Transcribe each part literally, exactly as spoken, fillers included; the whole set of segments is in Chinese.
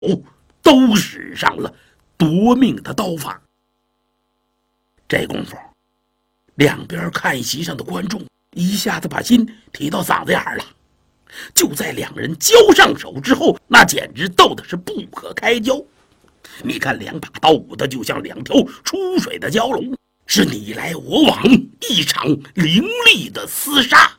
都使上了夺命的刀法。这功夫，两边看席上的观众一下子把心提到嗓子眼儿了。就在两人交上手之后，那简直斗的是不可开交。你看两把刀舞的就像两条出水的蛟龙，是你来我往，一场凌厉的厮杀。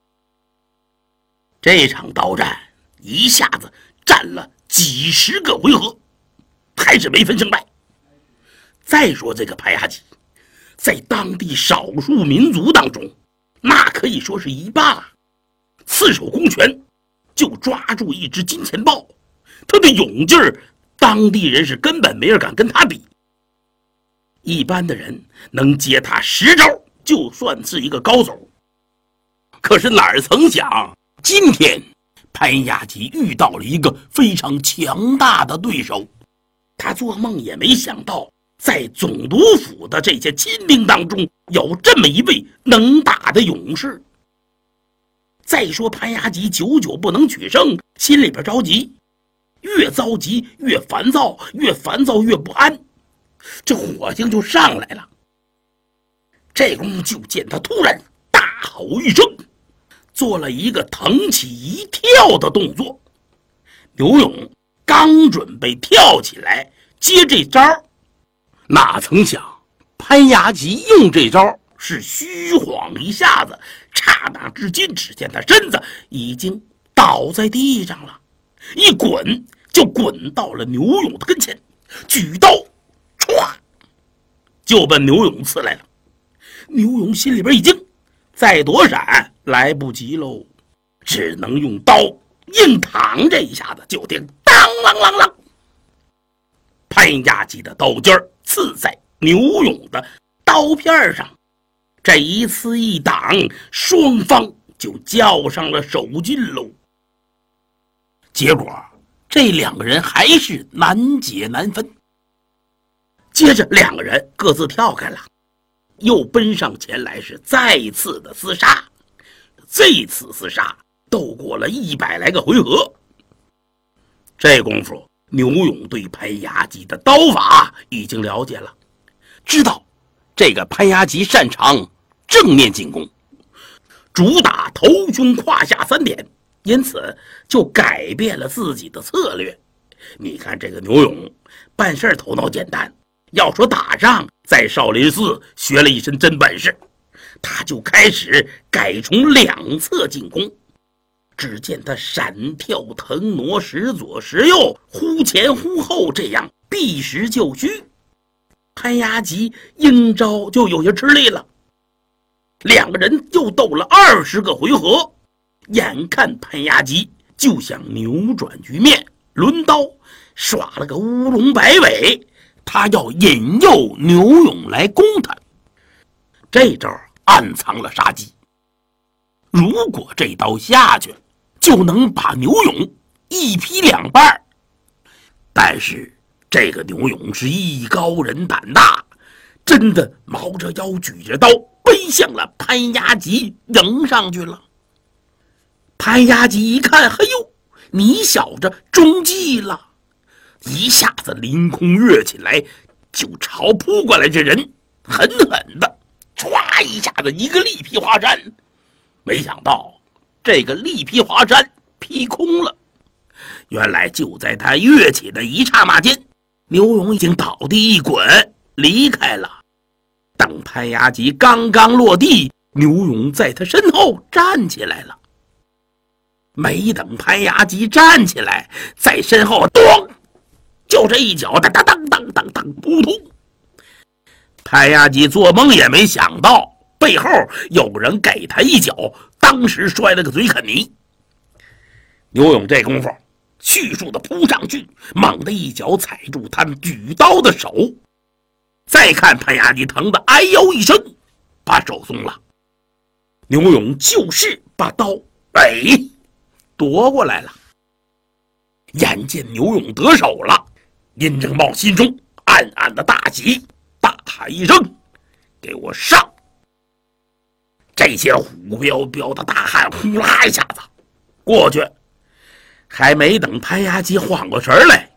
这场刀战一下子战了几十个回合，还是没分胜败。再说这个潘牙吉，在当地少数民族当中，那可以说是一霸，刺手公权就抓住一只金钱豹，他的勇劲儿，当地人是根本没人敢跟他比。一般的人能接他十招，就算是一个高手。可是哪儿曾想，今天潘牙吉遇到了一个非常强大的对手，他做梦也没想到，在总督府的这些亲兵当中，有这么一位能打的勇士。再说潘牙吉久久不能取胜，心里边着急，越着急越烦躁，越烦躁越不安，这火星就上来了。这功夫就见他突然大吼一声，做了一个腾起一跳的动作。牛勇刚准备跳起来接这招，哪曾想潘牙吉用这招是虚晃一下子，刹那之间只见他身子已经倒在地上了，一滚就滚到了牛勇的跟前，举刀歘就奔牛勇刺来了。牛勇心里边一惊，再躲闪来不及喽，只能用刀硬扛，这一下子就听当啷啷啷，潘牙吉的刀尖刺在牛勇的刀片上，这一次一挡，双方就较上了手劲喽。结果这两个人还是难解难分。接着两个人各自跳开了，又奔上前来，是再次的厮杀。这次厮杀斗过了一百来个回合。这功夫牛勇对潘牙吉的刀法已经了解了，知道这个潘牙吉擅长正面进攻，主打头胸胯下三点，因此就改变了自己的策略。你看这个牛勇办事头脑简单，要说打仗在少林寺学了一身真本事，他就开始改从两侧进攻。只见他闪跳腾挪，时左时右，忽前忽后，这样避实就虚。潘牙吉应招就有些吃力了。两个人又斗了二十个回合，眼看潘牙吉就想扭转局面，抡刀耍了个乌龙摆尾，他要引诱牛勇来攻他。这招暗藏了杀机，如果这刀下去，就能把牛勇一劈两半。但是这个牛勇是艺高人胆大，真的毛着腰举着刀奔向了潘牙吉，迎上去了。潘牙吉一看，嘿呦，你小子中计了，一下子凌空跃起来，就朝扑过来这人狠狠的唰一下子一个力劈华山。没想到这个力劈华山劈空了，原来就在他跃起的一刹那间，牛勇已经倒地一滚离开了。等潘牙吉刚刚落地，牛勇在他身后站起来了。没等潘牙吉站起来，在身后咚，就这一脚，当当当当当当，扑通！潘牙吉做梦也没想到，背后有人给他一脚，当时摔了个嘴啃泥。牛勇这功夫迅速的扑上去，猛地一脚踩住他举刀的手。再看潘牙吉疼得哎呦一声，把手松了。牛勇就是把刀哎夺过来了。眼见牛勇得手了，殷正茂心中暗暗的大喜，大喊一声：“给我上！”这些虎彪彪的大汉呼啦一下子过去，还没等潘牙吉缓过神来，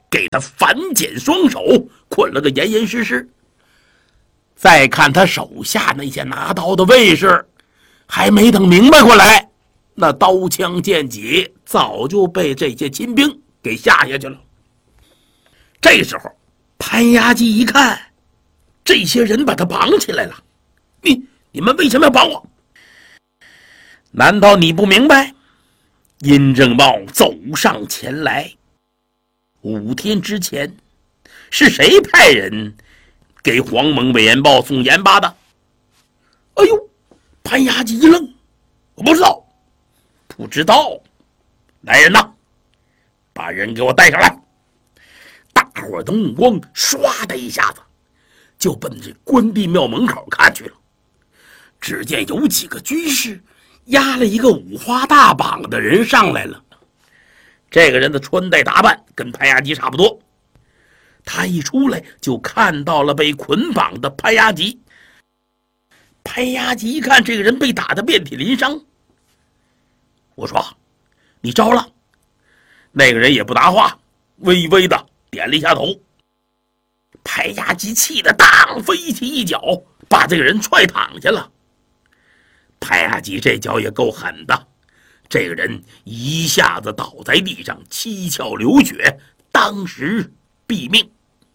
给他反剪双手，捆了个严严实实。再看他手下那些拿刀的卫士，还没等明白过来，那刀枪剑戟早就被这些亲兵给下下去了。这时候潘牙基一看，这些人把他绑起来了，你你们为什么要绑我？难道你不明白？殷正茂走上前来，五天之前是谁派人给黄蒙韦延豹送盐巴的？哎呦，潘牙基一愣，我不知道。不知道？来人呐，把人给我带上来。大伙的目光唰的一下子就奔这关帝庙门口看去了。只见有几个军士押了一个五花大绑的人上来了。这个人的穿戴打扮跟潘牙基差不多。他一出来就看到了被捆绑的潘牙基。潘牙基一看这个人被打得遍体鳞伤，我说：“你招了？”那个人也不答话，微微的点了一下头。潘牙基气得当飞起一脚，把这个人踹躺下了。潘牙基这脚也够狠的，这个人一下子倒在地上，七窍流血，当时毙命。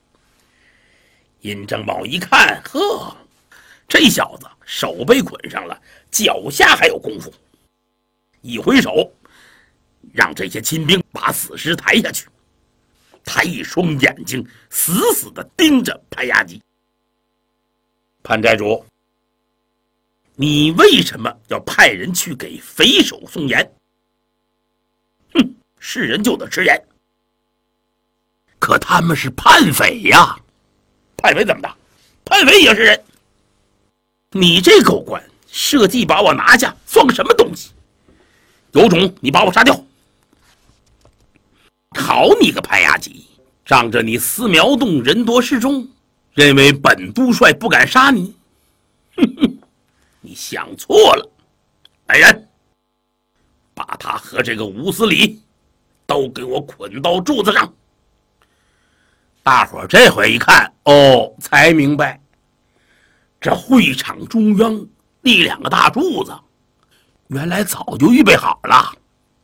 殷正茂一看，呵，这小子手被捆上了，脚下还有功夫，一挥手让这些亲兵把死尸抬下去。他一双眼睛死死地盯着潘牙基。潘寨主，你为什么要派人去给匪首送盐？哼，是人就得吃盐。可他们是叛匪呀！叛匪怎么的？叛匪也是人。你这狗官设计把我拿下，算个什么东西？有种你把我杀掉！好你个潘牙基，仗着你司苗洞人多势众，认为本督帅不敢杀你？哼哼，你想错了。来人，把他和这个吴司礼都给我捆到柱子上。大伙儿这回一看，哦，才明白，这会场中央立两个大柱子，原来早就预备好了。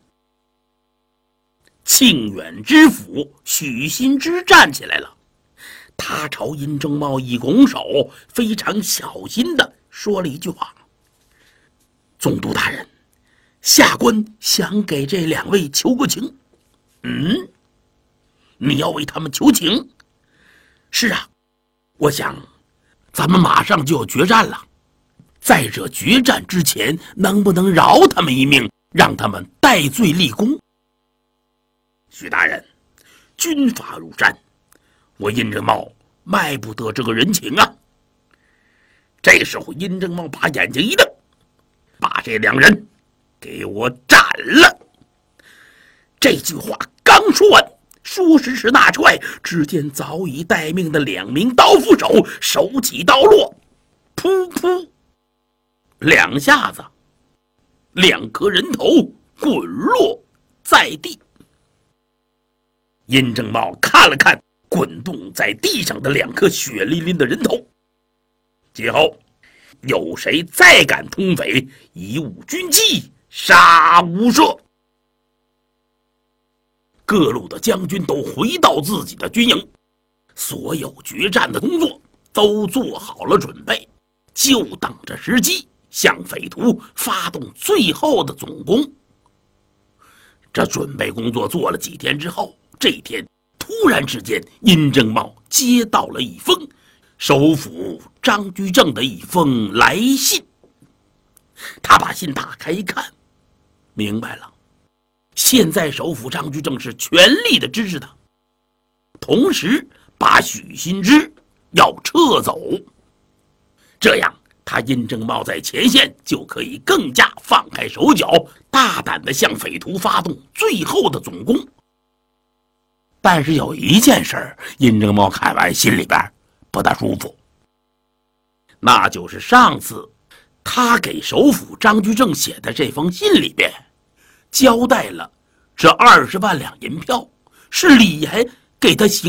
庆远知府许新之站起来了，他朝殷正茂一拱手，非常小心地说了一句话：“总督大人，下官想给这两位求个情。”嗯，你要为他们求情？是啊，我想咱们马上就要决战了，在这决战之前，能不能饶他们一命，让他们戴罪立功？许大人，军法如山，我殷正茂卖不得这个人情啊。这时候殷正茂把眼睛一瞪，把这两人给我斩了。这句话刚说完，说时迟那时快，只见早已待命的两名刀斧手手起刀落，噗噗两下子，两颗人头滚落在地。殷正茂看了看滚动在地上的两颗血淋淋的人头，今后有谁再敢通匪，以武军纪，杀无赦。各路的将军都回到自己的军营，所有决战的工作都做好了准备，就等着时机向匪徒发动最后的总攻。这准备工作做了几天之后，这一天突然之间，殷正茂接到了一封首辅张居正的一封来信。他把信打开一看，明白了，现在首辅张居正是全力的支持他，同时把许新之要撤走，这样他殷正茂在前线就可以更加放开手脚，大胆地向匪徒发动最后的总攻。但是有一件事，殷正茂看完心里边不大舒服，那就是上次他给首辅张居正写的这封信里边交代了这二十万两银票是李岩给他行